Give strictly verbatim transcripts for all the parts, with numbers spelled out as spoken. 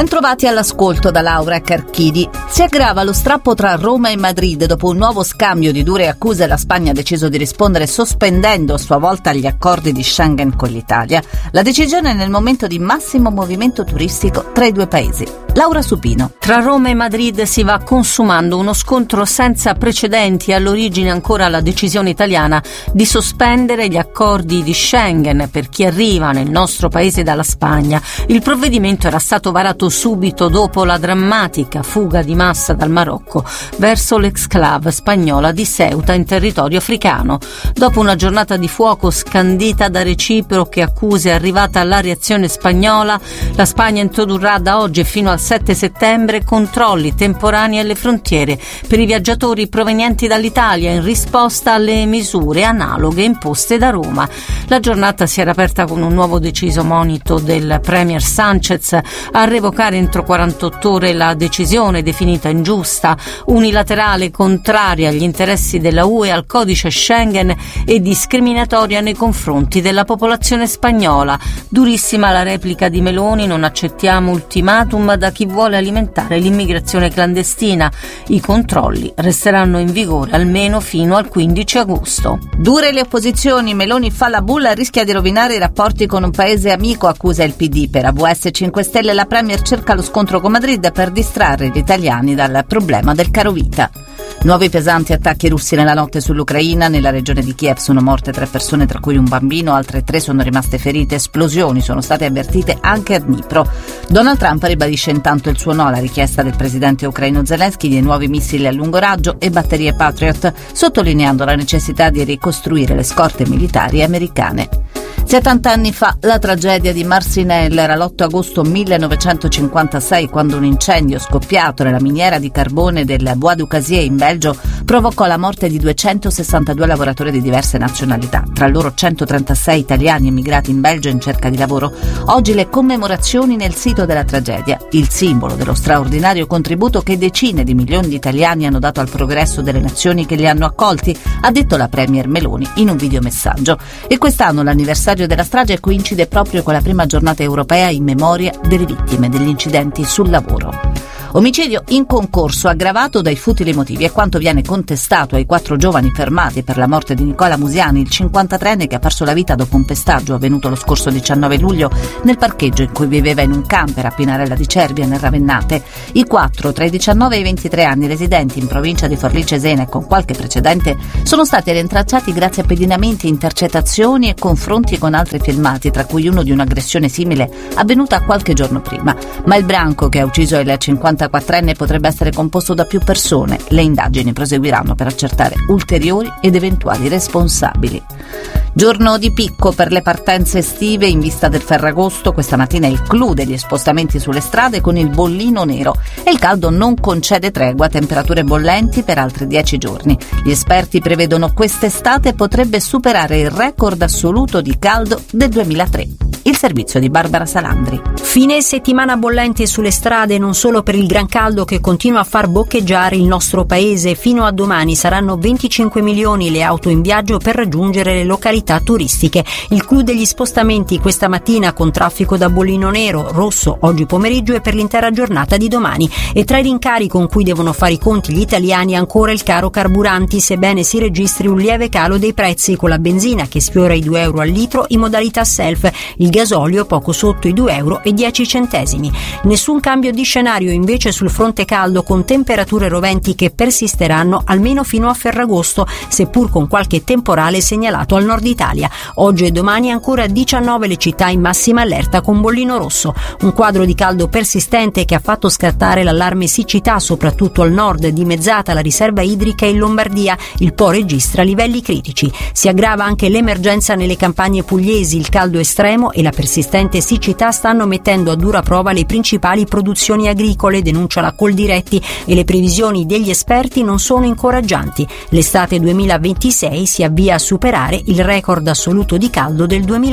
Bentrovati all'ascolto da Laura Carchidi. Si aggrava lo strappo tra Roma e Madrid dopo un nuovo scambio di dure accuse. La Spagna ha deciso di rispondere sospendendo a sua volta gli accordi di Schengen con l'Italia. La decisione nel momento di massimo movimento turistico tra i due paesi. Laura Supino. Tra Roma e Madrid si va consumando uno scontro senza precedenti, all'origine ancora la decisione italiana di sospendere gli accordi di Schengen per chi arriva nel nostro paese dalla Spagna. Il provvedimento era stato varato subito dopo la drammatica fuga di massa dal Marocco verso l'exclave spagnola di Ceuta in territorio africano. Dopo una giornata di fuoco scandita da reciproche accuse arrivata alla reazione spagnola, la Spagna introdurrà da oggi fino al sette settembre controlli temporanei alle frontiere per i viaggiatori provenienti dall'Italia in risposta alle misure analoghe imposte da Roma. La giornata si era aperta con un nuovo deciso monito del premier Sánchez a revocare entro quarantotto ore la decisione definita ingiusta, unilaterale, contraria agli interessi della U E, al codice Schengen e discriminatoria nei confronti della popolazione spagnola. Durissima la replica di Meloni: non accettiamo ultimatum da chi vuole alimentare l'immigrazione clandestina. I controlli resteranno in vigore almeno fino al quindici agosto. Dure le opposizioni, Meloni fa la bulla e rischia di rovinare i rapporti con un paese amico, accusa il P D. Per A V S cinque Stelle la Premier cerca lo scontro con Madrid per distrarre gli italiani dal problema del carovita. Nuovi pesanti attacchi russi nella notte sull'Ucraina. Nella regione di Kiev sono morte tre persone, tra cui un bambino, altre tre sono rimaste ferite. Esplosioni sono state avvertite anche a Dnipro. Donald Trump ribadisce intanto il suo no alla richiesta del presidente ucraino Zelensky di nuovi missili a lungo raggio e batterie Patriot, sottolineando la necessità di ricostruire le scorte militari americane. settanta anni fa la tragedia di Marcinelle. Era l'otto agosto millenovecentocinquantasei quando un incendio scoppiato nella miniera di carbone del Bois du Casier in Belgio provocò la morte di duecentosessantadue lavoratori di diverse nazionalità, tra loro centotrentasei italiani emigrati in Belgio in cerca di lavoro. Oggi le commemorazioni nel sito della tragedia, il simbolo dello straordinario contributo che decine di milioni di italiani hanno dato al progresso delle nazioni che li hanno accolti, ha detto la premier Meloni in un videomessaggio. E quest'anno l'anniversario della strage coincide proprio con la prima giornata europea in memoria delle vittime degli incidenti sul lavoro. Omicidio in concorso aggravato dai futili motivi è quanto viene contestato ai quattro giovani fermati per la morte di Nicola Musiani, il cinquantatreenne che ha perso la vita dopo un pestaggio avvenuto lo scorso diciannove luglio nel parcheggio in cui viveva in un camper a Pinarella di Cervia nel Ravennate. I quattro, tra i diciannove e i ventitré anni, residenti in provincia di Forlì Cesena e con qualche precedente, sono stati rintracciati grazie a pedinamenti, intercettazioni e confronti con altri filmati, tra cui uno di un'aggressione simile avvenuta qualche giorno prima. Ma il branco che ha ucciso il cinquantaquattrenne potrebbe essere composto da più persone. Le indagini proseguiranno per accertare ulteriori ed eventuali responsabili. Giorno di picco per le partenze estive in vista del Ferragosto. Questa mattina il clou degli spostamenti sulle strade con il bollino nero e il caldo non concede tregua, temperature bollenti per altri dieci giorni. Gli esperti prevedono quest'estate potrebbe superare il record assoluto di caldo del duemilatré. Il servizio di Barbara Salandri. Fine settimana bollente sulle strade non solo per il gran caldo che continua a far boccheggiare il nostro paese. Fino a domani saranno venticinque milioni le auto in viaggio per raggiungere le località turistiche. Il clou degli spostamenti questa mattina con traffico da bollino nero, rosso oggi pomeriggio e per l'intera giornata di domani. E tra i rincari con cui devono fare i conti gli italiani ancora il caro carburanti, sebbene si registri un lieve calo dei prezzi con la benzina che sfiora i due euro al litro in modalità self, il gasolio poco sotto i due euro e dieci centesimi. Nessun cambio di scenario invece sul fronte caldo, con temperature roventi che persisteranno almeno fino a Ferragosto, seppur con qualche temporale segnalato al nord Italia. Oggi e domani ancora diciannove le città in massima allerta con bollino rosso. Un quadro di caldo persistente che ha fatto scattare l'allarme siccità soprattutto al nord, dimezzata la riserva idrica in Lombardia. Il Po registra livelli critici. Si aggrava anche l'emergenza nelle campagne pugliesi. Il caldo estremo e la persistente siccità stanno mettendo a dura prova le principali produzioni agricole, denuncia la Coldiretti, e le previsioni degli esperti non sono incoraggianti. L'estate duemilaventisei si avvia a superare il record assoluto di caldo del duemilatré.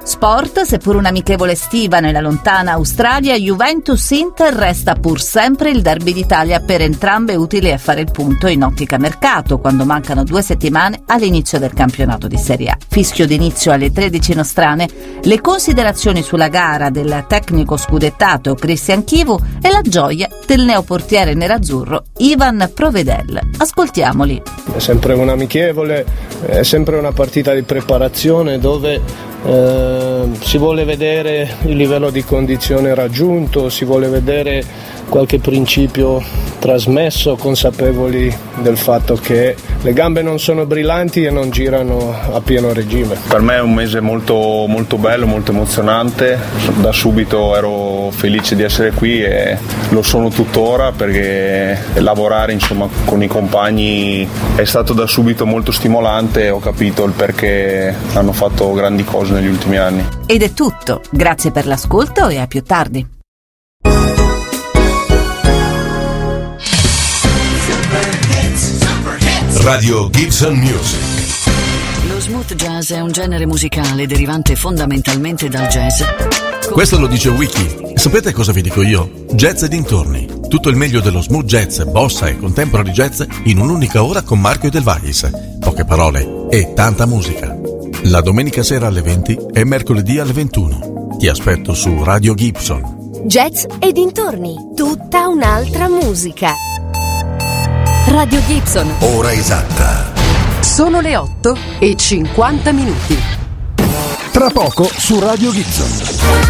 Sport, seppur un'amichevole estiva nella lontana Australia, Juventus-Inter resta pur sempre il derby d'Italia per entrambe, utile a fare il punto in ottica mercato, quando mancano due settimane all'inizio del campionato di Serie A. Fischio d'inizio alle tredici nostrane, le considerazioni sulla gara del tecnico scudettato Cristian Chivu e la gioia del neoportiere nerazzurro Ivan Provedel. Ascoltiamoli. È sempre un amichevole, è sempre una partita di preparazione dove Eh, si vuole vedere il livello di condizione raggiunto, si vuole vedere qualche principio trasmesso, consapevoli del fatto che le gambe non sono brillanti e non girano a pieno regime. Per me è un mese molto, molto bello, molto emozionante. Da subito ero felice di essere qui e lo sono tuttora, perché lavorare insomma con i compagni è stato da subito molto stimolante e ho capito il perché hanno fatto grandi cose negli ultimi anni. Ed è tutto, grazie per l'ascolto e a più tardi. Radio Gibson Music. Lo smooth jazz è un genere musicale derivante fondamentalmente dal jazz. Questo lo dice Wiki. Sapete cosa vi dico io? Jazz e dintorni. Tutto il meglio dello smooth jazz, bossa e contemporary jazz in un'unica ora con Marco Del Vallis. Poche parole e tanta musica. La domenica sera alle venti e mercoledì alle ventuno. Ti aspetto su Radio Gibson. Jazz e dintorni. Tutta un'altra musica. Radio Gibson. Ora esatta. Sono le otto e cinquanta minuti. Tra poco su Radio Gibson.